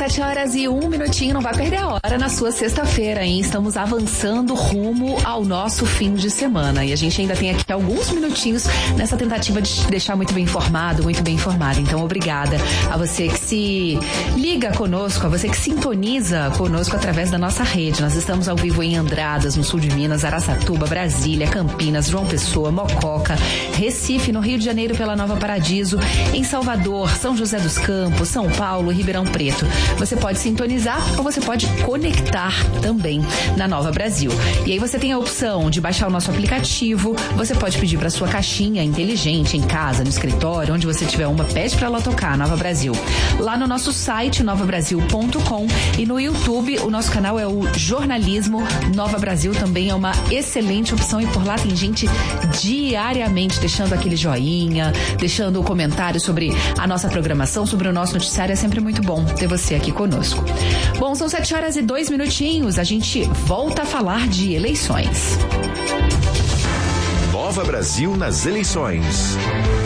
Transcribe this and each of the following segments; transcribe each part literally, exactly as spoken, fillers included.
sete horas e um minutinho, não vai perder a hora na sua sexta-feira, hein? Estamos avançando rumo ao nosso fim de semana e a gente ainda tem aqui alguns minutinhos nessa tentativa de te deixar muito bem informado, muito bem informado. Então, obrigada a você que se liga conosco, a você que sintoniza conosco através da nossa rede. Nós estamos ao vivo em Andradas, no sul de Minas, Araçatuba, Brasília, Campinas, João Pessoa, Mococa, Recife, no Rio de Janeiro pela Nova Paradiso, em Salvador, São José dos Campos, São Paulo, Ribeirão Preto. Você pode sintonizar ou você pode conectar também na Nova Brasil. E aí você tem a opção de baixar o nosso aplicativo, você pode pedir para sua caixinha inteligente em casa, no escritório, onde você tiver uma, pede para ela tocar, Nova Brasil. Lá no nosso site, nova brasil ponto com, e no YouTube, o nosso canal é o Jornalismo Nova Brasil, também é uma excelente opção e por lá tem gente diariamente deixando aquele joinha, deixando o comentário sobre a nossa programação, sobre o nosso noticiário. É sempre muito bom ter você aqui conosco. Bom, são sete horas e dois minutinhos, a gente volta a falar de eleições. Nova Brasil nas eleições.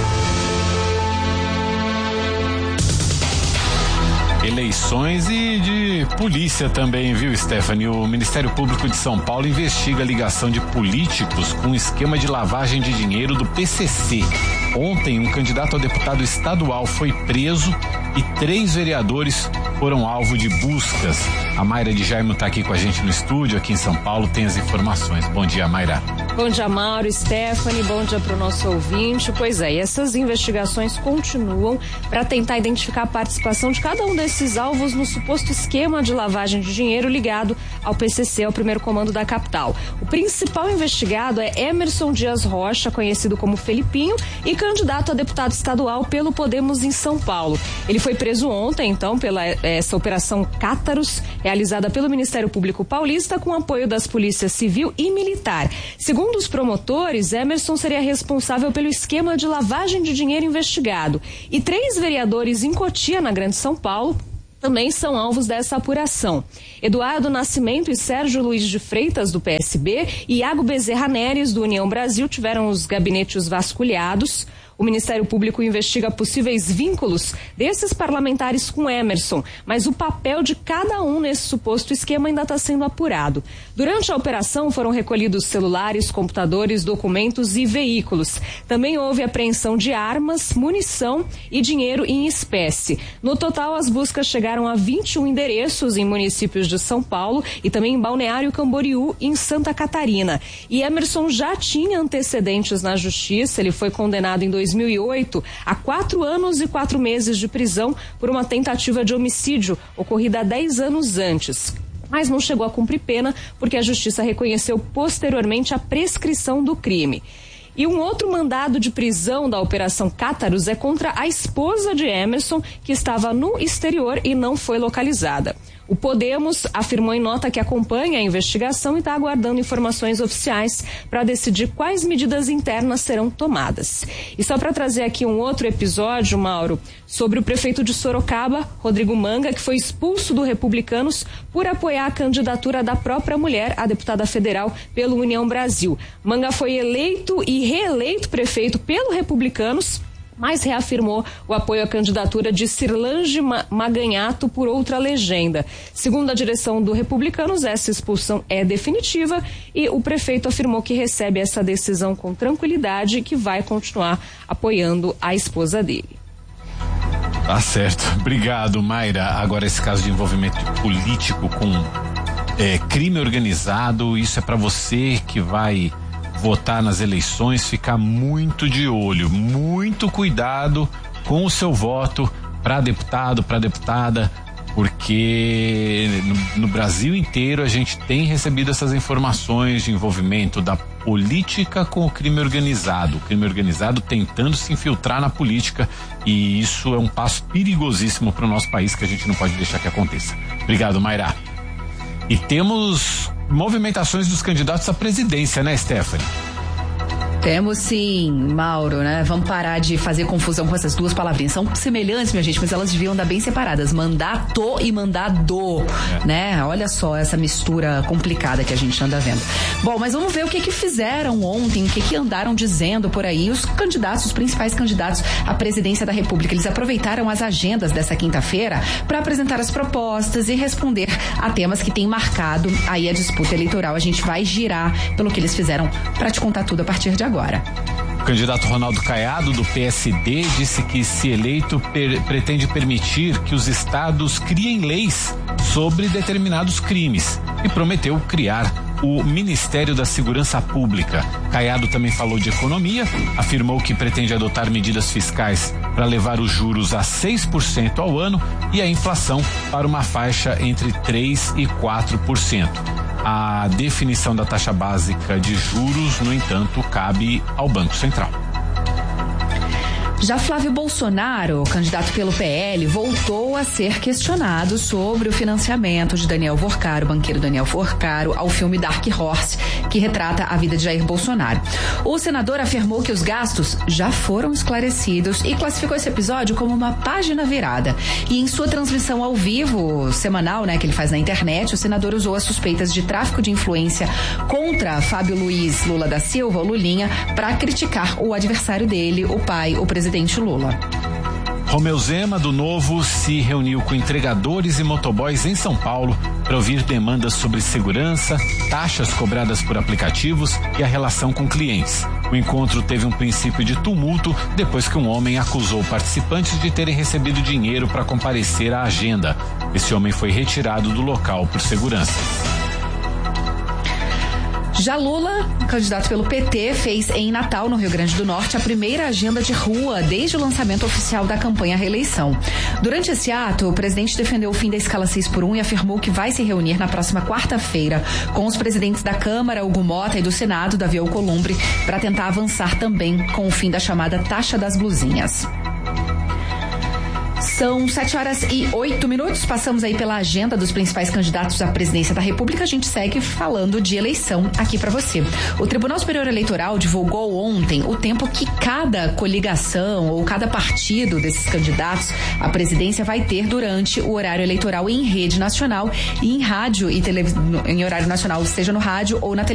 Eleições e de polícia também, viu, Stephanie? O Ministério Público de São Paulo investiga a ligação de políticos com um esquema de lavagem de dinheiro do P C C. Ontem, um candidato a deputado estadual foi preso e três vereadores foram alvo de buscas. A Mayra de Jaime está aqui com a gente no estúdio, aqui em São Paulo, tem as informações. Bom dia, Mayra. Bom dia, Mauro, Stephanie, bom dia para o nosso ouvinte. Pois é, e essas investigações continuam para tentar identificar a participação de cada um desses alvos no suposto esquema de lavagem de dinheiro ligado ao P C C, ao primeiro comando da capital. O principal investigado é Emerson Dias Rocha, conhecido como Felipinho, e candidato a deputado estadual pelo Podemos em São Paulo. Ele foi preso ontem, então, pela essa operação Cátaros, realizada pelo Ministério Público Paulista com apoio das polícias civil e militar. Segundo os promotores, Emerson seria responsável pelo esquema de lavagem de dinheiro investigado. E três vereadores em Cotia, na Grande São Paulo, também são alvos dessa apuração. Eduardo Nascimento e Sérgio Luiz de Freitas, do P S B, e Iago Bezerra Neres, do União Brasil, tiveram os gabinetes vasculhados. O Ministério Público investiga possíveis vínculos desses parlamentares com Emerson, mas o papel de cada um nesse suposto esquema ainda está sendo apurado. Durante a operação foram recolhidos celulares, computadores, documentos e veículos. Também houve apreensão de armas, munição e dinheiro em espécie. No total, as buscas chegaram a vinte e um endereços em municípios de São Paulo e também em Balneário Camboriú, em Santa Catarina. E Emerson já tinha antecedentes na justiça, ele foi condenado em dois mil e oito a quatro anos e quatro meses de prisão por uma tentativa de homicídio ocorrida há dez anos antes. Mas não chegou a cumprir pena porque a justiça reconheceu posteriormente a prescrição do crime. E um outro mandado de prisão da Operação Cátaros é contra a esposa de Emerson, que estava no exterior e não foi localizada. O Podemos afirmou em nota que acompanha a investigação e está aguardando informações oficiais para decidir quais medidas internas serão tomadas. E só para trazer aqui um outro episódio, Mauro, sobre o prefeito de Sorocaba, Rodrigo Manga, que foi expulso do Republicanos por apoiar a candidatura da própria mulher, a deputada federal pelo União Brasil. Manga foi eleito e reeleito prefeito pelo Republicanos, mas reafirmou o apoio à candidatura de Cirlange Maganhato por outra legenda. Segundo a direção do Republicanos, essa expulsão é definitiva e o prefeito afirmou que recebe essa decisão com tranquilidade e que vai continuar apoiando a esposa dele. Tá certo. Obrigado, Mayra. Agora, esse caso de envolvimento político com é, crime organizado, isso é para você que vai votar nas eleições, ficar muito de olho, muito cuidado com o seu voto para deputado, para deputada, porque no, no Brasil inteiro a gente tem recebido essas informações de envolvimento da política com o crime organizado, o crime organizado tentando se infiltrar na política, e isso é um passo perigosíssimo para o nosso país que a gente não pode deixar que aconteça. Obrigado, Mayra. E temos movimentações dos candidatos à presidência, né, Stephanie? Temos sim, Mauro, né? Vamos parar de fazer confusão com essas duas palavrinhas. São semelhantes, minha gente, mas elas deviam andar bem separadas. Mandato e mandado, é. né? Olha só essa mistura complicada que a gente anda vendo. Bom, mas vamos ver o que que fizeram ontem, o que que andaram dizendo por aí os candidatos, os principais candidatos à presidência da República. Eles aproveitaram as agendas dessa quinta-feira para apresentar as propostas e responder a temas que têm marcado aí a disputa eleitoral. A gente vai girar pelo que eles fizeram para te contar tudo a partir de agora. O candidato Ronaldo Caiado, do P S D, disse que, se eleito, per- pretende permitir que os estados criem leis sobre determinados crimes e prometeu criar o Ministério da Segurança Pública. Caiado também falou de economia, afirmou que pretende adotar medidas fiscais para levar os juros a seis por cento ao ano e a inflação para uma faixa entre três e quatro por cento. A definição da taxa básica de juros, no entanto, cabe ao Banco Central. Já Flávio Bolsonaro, candidato pelo P L, voltou a ser questionado sobre o financiamento de Daniel Forcaro, banqueiro Daniel Forcaro, ao filme Dark Horse, que retrata a vida de Jair Bolsonaro. O senador afirmou que os gastos já foram esclarecidos e classificou esse episódio como uma página virada. E em sua transmissão ao vivo, semanal, né, que ele faz na internet, o senador usou as suspeitas de tráfico de influência contra Fábio Luiz Lula da Silva, o Lulinha, para criticar o adversário dele, o pai, o presidente Lula. Romeu Zema, do Novo, se reuniu com entregadores e motoboys em São Paulo para ouvir demandas sobre segurança, taxas cobradas por aplicativos e a relação com clientes. O encontro teve um princípio de tumulto depois que um homem acusou participantes de terem recebido dinheiro para comparecer à agenda. Esse homem foi retirado do local por segurança. Já Lula, candidato pelo P T, fez em Natal, no Rio Grande do Norte, a primeira agenda de rua desde o lançamento oficial da campanha à reeleição. Durante esse ato, o presidente defendeu o fim da escala seis por um e afirmou que vai se reunir na próxima quarta-feira com os presidentes da Câmara, Hugo Mota, e do Senado, Davi Alcolumbre, para tentar avançar também com o fim da chamada taxa das blusinhas. São sete horas e oito minutos. Passamos aí pela agenda dos principais candidatos à presidência da República. A gente segue falando de eleição aqui para você. O Tribunal Superior Eleitoral divulgou ontem o tempo que cada coligação ou cada partido desses candidatos à presidência vai ter durante o horário eleitoral em rede nacional e em rádio e televisão, em horário nacional, seja no rádio ou na televisão.